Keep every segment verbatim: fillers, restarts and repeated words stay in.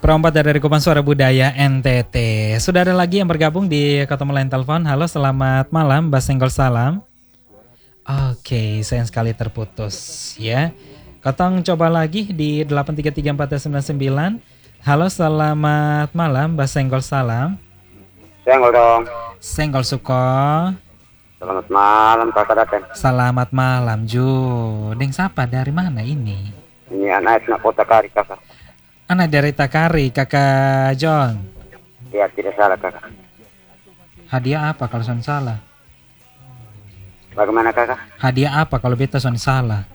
Perompat dari Kupang Suara Budaya N T T. Sudah ada lagi yang bergabung di ketemu line telepon. Halo, selamat malam, Mbak Senggol Salam. Oke, sayang sekali terputus ya. Kotong coba lagi di delapan tiga tiga empat sembilan sembilan. Halo, selamat malam, Mbak Senggol Salam. Senggol dong. Senggol Suko. Selamat malam Kakak Daten. Selamat malam Ju. Deng siapa dari mana ini? Ini anak anak kota Kari Kakak. Anak dari Takari, Kakak John. Ya tidak salah Kakak. Hadiah apa kalau son salah? Bagaimana Kakak? Hadiah apa kalau beta son salah?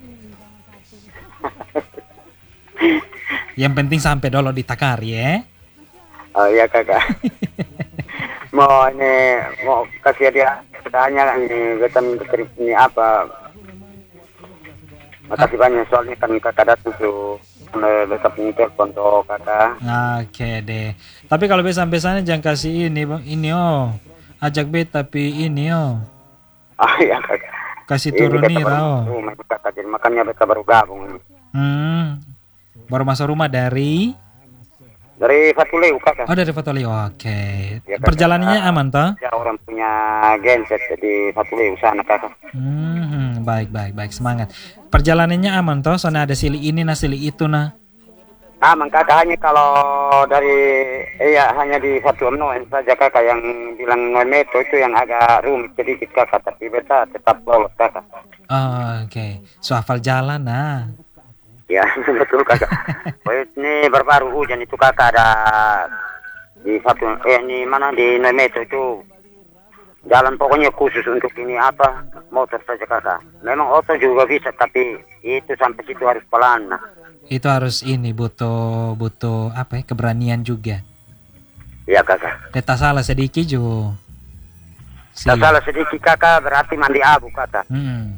Yang penting sampai dulu di Takari ya. Oh iya Kakak. Mau ini mau kasih dia tanya ini betul ini apa? Makasih banyak soalnya kan Kakak datang tuh. Besok ini telepon tuh Kakak. Oke deh. Tapi kalau beta sampai sana jangan kasih ini bang, ini oh. Ajak beta tapi ini oh. Oh iya Kakak. Kasih turun nira oh. Rumah Kakak jadi makanya beta baru gabung ini. Hmm. Baru masuk rumah dari dari Fatuleu Kakak. Oh dari Fatuleu. Oke. Ya, perjalanannya aman toh? Ya orang punya genset di Fatuleu sana Kakak. Hmm, baik baik baik semangat. Perjalanannya aman toh? Soalnya ada sili ini nah sili itu nah. Aman Kakak, hanya kalau dari iya hanya di Fatuleu saja Kakak yang bilang Meto itu yang agak rumit sedikit Kakak, tapi beta tetap lolos Kakak. Oh, oke. Okay. So hafal jalan nah. Ya betul Kakak. Oh, ini baru-baru hujan itu Kakak ada di satu eh ini mana di Meto itu jalan pokoknya khusus untuk ini apa motor saja Kakak. Memang oto juga bisa tapi itu sampai situ harus pelan. Nah. Itu harus ini butuh butuh apa ya keberanian juga. Iya Kakak. Kita salah sedikit juga. Si. Salah sedikit Kakak berarti mandi abu Kakak. Hmm.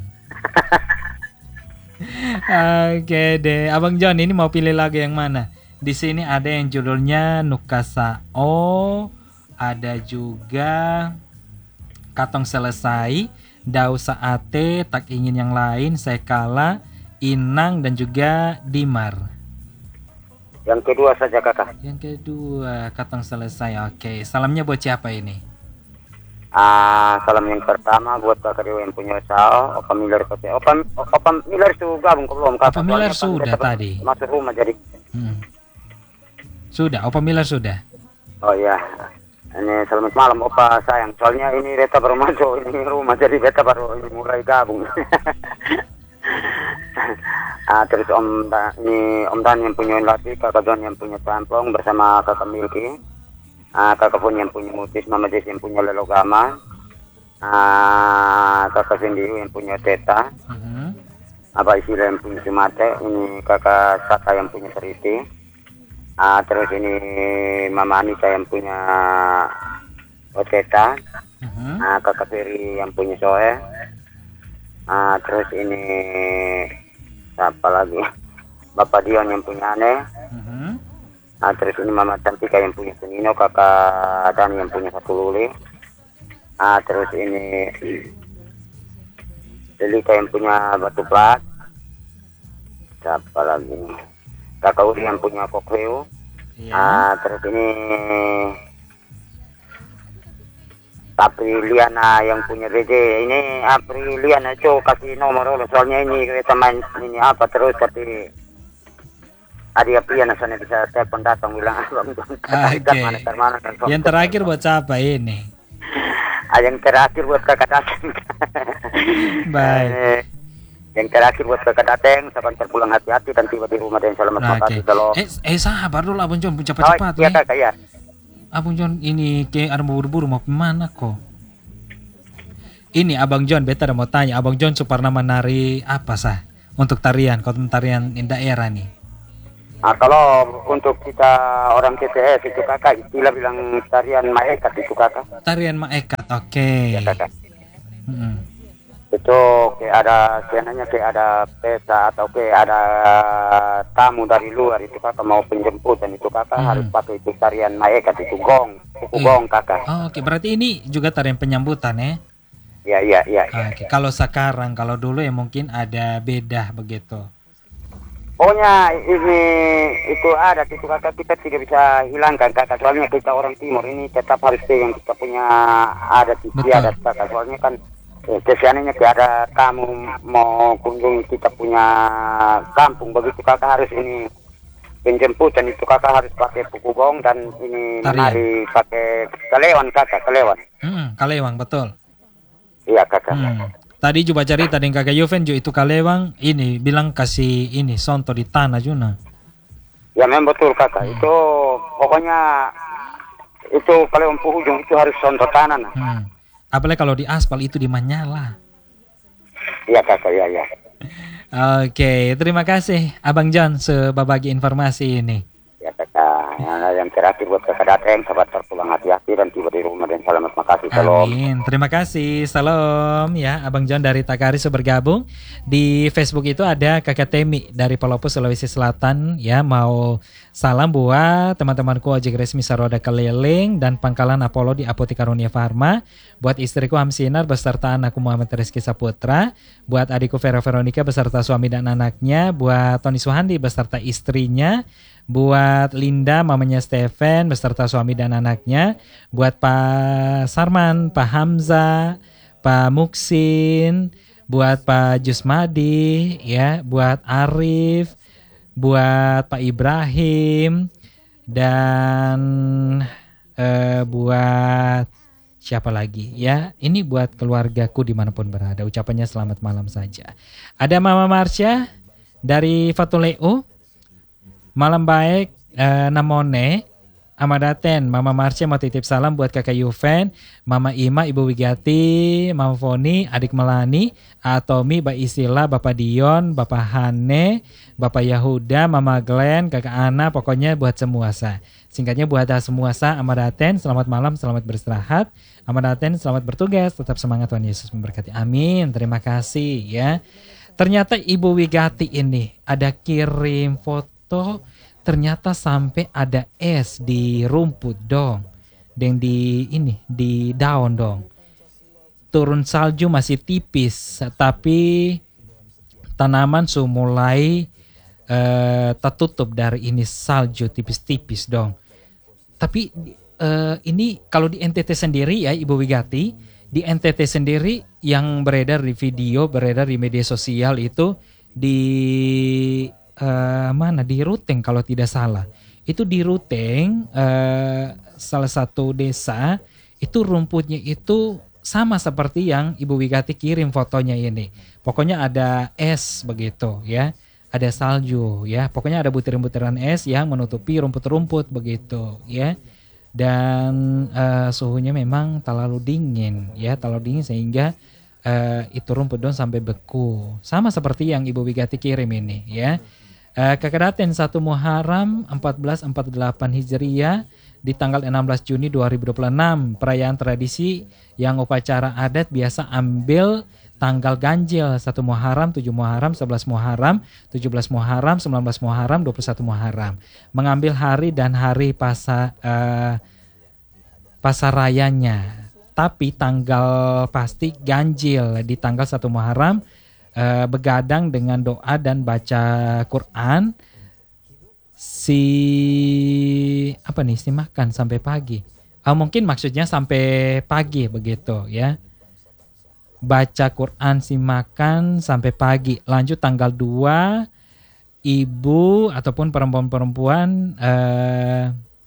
Oke deh, Abang John ini mau pilih lagu yang mana? Di sini ada yang judulnya Nukasao, ada juga Katong Selesai, Dau Saate, Tak Ingin Yang Lain, Saya Kalah, Inang dan juga Dimar. Yang kedua saja Kakak. Yang kedua Katong Selesai. Oke, salamnya buat siapa ini? Ah, salam yang pertama buat Kakak Dewa yang punya usaha, Opa Miller Kote. Opa, Opa Miller sudah gabung ke belum Kakak? Opa Miller sudah tadi. Masuk rumah jadi. Hmm. Sudah, Opa Miller sudah. Oh iya. Ini selamat malam Opa sayang. Soalnya ini beta baru masuk ini rumah jadi beta baru ini mulai gabung. Ah, terus Om da, ini Om Dan yang punya Lati, Kakak John yang punya Tampong bersama Kakak Milky. Ah, Kakak pun yang punya Mutis, Mama Jess yang punya Lelogama. Ah, Kakak Sindiu yang punya Teta. Uh-huh. Abah Isila yang punya Sumate, ini Kakak Saka yang punya Seriti. Ah, terus ini Mama Anita yang punya Oteta. Uh-huh. Ah, Kakak Ferry yang punya Soe. Ah, terus ini siapa lagi? Bapak Dion yang punya Ane. Uh-huh. Ah, terus ini Mama Cantika yang punya Sunino, Kakak Dani yang punya Satu Luli. Ah, terus ini Delika yang punya Batu Plat. Siapa lagi? Kakak Uri yang punya Kokweo. Iya. Ah, terus ini Apriliana yang punya D J. Ini Apriliana itu kasih nomor dulu. Soalnya ini kita main ini apa terus tapi Adia Priana sana bisa telepon datang bilang Abang John. Oke. Yang terakhir buat siapa ini? Ah, yang terakhir buat Kakak Dateng. Baik. Yang terakhir buat Kakak Dateng, saban terpulang hati-hati dan tiba di rumah dan selamat Oke. kalau. Eh, eh sabar dulu Abang John, cepat-cepat oh, iya, nih. Kakak, ya. Abang John ini kayak ada mau buru-buru mau kemana kok? Ini Abang John, beta ada mau tanya, Abang John Suparna menari apa sah untuk tarian, kalau tarian daerah nih? Nah, kalau untuk kita orang K T S itu Kakak istilah bilang tarian maekat itu Kakak. Tarian maekat, oke. Okay. Ya Kakak. Hmm. Itu kayak ada senanya kayak ada pesta atau kayak ada tamu dari luar itu Kakak mau penjemputan itu Kakak hmm. harus pakai itu tarian maekat itu gong, kuku eh. gong Kakak. Oh, oke, okay. Berarti ini juga tarian penyambutan ya? Ya ya ya. Oke, okay. Ya. Kalau sekarang, kalau dulu ya mungkin ada beda begitu. Pokoknya ini itu adat itu kakak, kita tidak bisa hilangkan kakak, soalnya kita orang timur ini tetap harus pegang kita punya adat istiadat kakak, soalnya kan eh, kesiannya tidak ada kamu mau kunjungi kita punya kampung, begitu kakak harus ini penjemputan itu kakak harus pakai puku gong dan ini Tarian. menari pakai kalewan kakak, kalewan. Hmm, kalewang betul. Iya kakak. Hmm. Tadi coba cari tadi yang kakak Yuven jo itu kalewang ini bilang kasih ini sonto di tanah Juna. Ya memang betul kakak, Hmm. itu pokoknya itu kalewan puhujung itu harus sonto tanah. Nah. Hmm. Apalagi kalau di aspal itu di Manyala. Iya kakak, iya iya. Oke, terima kasih Abang John sudah berbagi informasi ini. Ya kakak, yang, yang terakhir buat kakak datang, sahabat terpulang hati-hati dan tiba di rumah dan selamat, makasih, salam. Amin, terima kasih, salam ya. Abang John dari Takari sudah bergabung. Di Facebook itu ada kakak Temi dari Palopo, Sulawesi Selatan ya, mau salam buat teman-temanku ojek resmi Saroda Keliling dan Pangkalan Apollo di Apotek Karunia Farma, buat istriku Hamsinar beserta anakku Muhammad Rizky Saputra, buat adikku Vera Veronica beserta suami dan anaknya, buat Tony Suhandi beserta istrinya, buat Linda mamanya Stephen beserta suami dan anaknya, buat Pak Sarman, Pak Hamza, Pak Muksin, buat Pak Jusmadi ya, buat Arif, buat Pak Ibrahim, dan eh, buat siapa lagi ya, ini buat keluargaku dimanapun berada, ucapannya selamat malam saja. Ada Mama Marsha dari Fatuleu, malam baik, eh, namone Amadaten, Mama Marsha mau titip salam buat kakak Yuven, Mama Ima, Ibu Wigati, Mama Foni, adik Melani, Atomi, Mbak Isila, Bapak Dion, Bapak Hane, Bapak Yahuda, Mama Glenn, kakak Ana, pokoknya buat semua sa. Singkatnya buat semua sa, Amadaten, selamat malam, selamat beristirahat. Amadaten, selamat bertugas, tetap semangat, Tuhan Yesus memberkati. Amin, terima kasih ya. Ternyata Ibu Wigati ini ada kirim foto, ternyata sampai ada es di rumput dong, dan di ini di daun dong. Turun salju masih tipis, tapi tanaman sudah mulai uh, tertutup dari ini salju tipis-tipis dong. Tapi uh, ini kalau di N T T sendiri ya Ibu Wigati, di N T T sendiri yang beredar di video, beredar di media sosial itu di Uh, mana di Ruteng kalau tidak salah, itu di Ruteng uh, salah satu desa itu rumputnya itu sama seperti yang Ibu Wigati kirim fotonya ini. Pokoknya ada es begitu ya, ada salju ya, pokoknya ada butiran-butiran es yang menutupi rumput-rumput begitu ya. Dan uh, suhunya memang terlalu dingin ya, terlalu dingin sehingga uh, itu rumput dong sampai beku, sama seperti yang Ibu Wigati kirim ini ya. Uh, Kakadaten satu Muharram seribu empat ratus empat puluh delapan Hijriah di tanggal enam belas Juni dua ribu dua puluh enam, perayaan tradisi yang upacara adat biasa ambil tanggal ganjil satu Muharram, tujuh Muharram, sebelas Muharram, tujuh belas Muharram, sembilan belas Muharram, dua puluh satu Muharram. Mengambil hari dan hari pasa, uh, pasarayanya. Tapi tanggal pasti ganjil di tanggal satu Muharram. Uh, begadang dengan doa dan baca Quran si apa nih si makan sampai pagi. Oh, mungkin maksudnya sampai pagi begitu ya. Baca Quran si makan sampai pagi. Lanjut tanggal dua ibu ataupun perempuan-perempuan uh,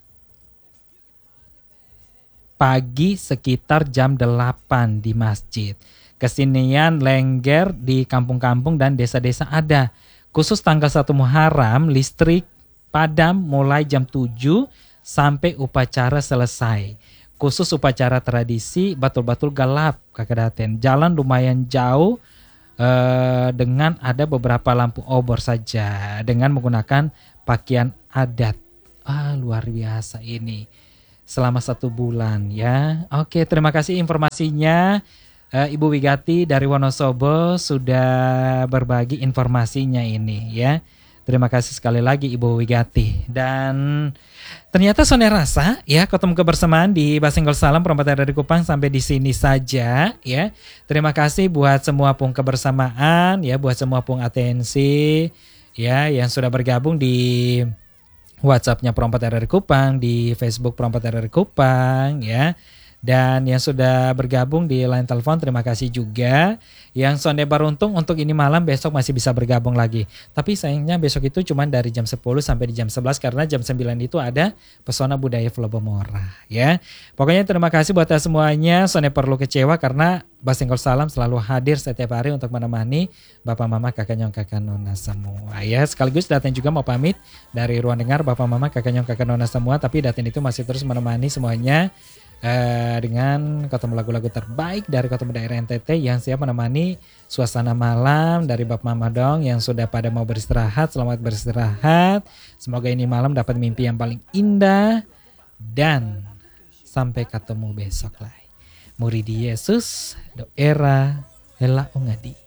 pagi sekitar jam delapan di masjid. Kesenian lengger di kampung-kampung dan desa-desa ada. Khusus tanggal satu Muharram, listrik padam mulai jam tujuh sampai upacara selesai. Khusus upacara tradisi batul-batul gelap Kakadaten. Jalan lumayan jauh eh, dengan ada beberapa lampu obor saja dengan menggunakan pakaian adat. Ah, luar biasa ini. Selama satu bulan ya. Oke, terima kasih informasinya. Uh, Ibu Wigati dari Wonosobo sudah berbagi informasinya ini ya. Terima kasih sekali lagi Ibu Wigati. Dan ternyata Sone Rasa ya, ketemu kebersamaan di Basenggol Salam Perempuan dari Kupang sampai di sini saja ya. Terima kasih buat semua pun kebersamaan ya, buat semua pun atensi ya yang sudah bergabung di WhatsApp-nya Perompak R R Kupang, di Facebook Perompak R R Kupang ya. Dan yang sudah bergabung di line telepon, terima kasih juga. Yang sonde beruntung untuk ini malam, besok masih bisa bergabung lagi. Tapi sayangnya besok itu cuma dari jam sepuluh sampai di jam sebelas, karena jam sembilan itu ada Pesona Budaya Flobomora ya. Pokoknya terima kasih buat semuanya. Sonde perlu kecewa karena Basengkol Salam selalu hadir setiap hari untuk menemani Bapak Mama Kakak Nyong Kakak Nona semua ya. Sekaligus Datin juga mau pamit dari ruang dengar Bapak Mama Kakak Nyong Kakak Nona semua, tapi Datin itu masih terus menemani semuanya Uh, dengan ketemu lagu-lagu terbaik dari Kota Daerah N T T yang siap menemani suasana malam dari Bapak Mama Dong yang sudah pada mau beristirahat. Selamat beristirahat. Semoga ini malam dapat mimpi yang paling indah dan sampai ketemu besok lah. Muridi Yesus, doera hela ungadi.